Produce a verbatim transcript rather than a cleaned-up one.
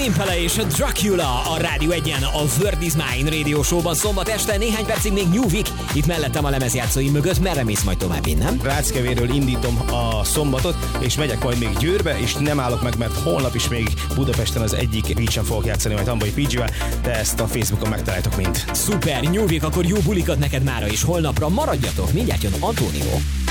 Impala és a Dracula a Rádió egyen, a Word is Mine Radio Showban szombat este, néhány percig még New Week, itt mellettem a lemezjátszóim mögött, merre mész majd tovább innen? Ráckevéről indítom a szombatot, és megyek majd még Győrbe, és nem állok meg, mert holnap is még Budapesten az egyik beachen fogok játszani majd Hambai pé gé-vel, de ezt a Facebookon megtaláltok mind. Szuper, New Week, akkor jó bulikat neked mára és holnapra, maradjatok, mindjárt jön Antonio.